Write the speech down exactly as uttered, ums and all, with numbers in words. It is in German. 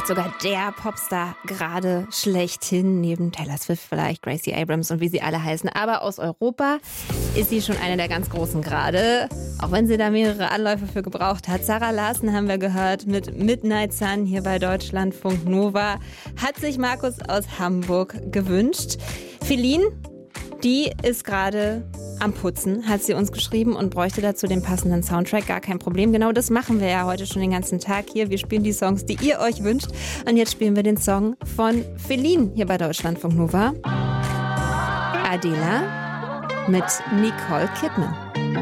vielleicht sogar der Popstar gerade schlechthin, neben Taylor Swift vielleicht, Gracie Abrams und wie sie alle heißen. Aber aus Europa ist sie schon eine der ganz Großen gerade, auch wenn sie da mehrere Anläufe für gebraucht hat. Zara Larsson haben wir gehört mit Midnight Sun hier bei Deutschlandfunk Nova. Hat sich Markus aus Hamburg gewünscht. Feline, die ist gerade am Putzen, hat sie uns geschrieben und bräuchte dazu den passenden Soundtrack. Gar kein Problem. Genau das machen wir ja heute schon den ganzen Tag hier. Wir spielen die Songs, die ihr euch wünscht. Und jetzt spielen wir den Song von Feline hier bei Deutschlandfunk Nova. Adela mit Nicole Kidman.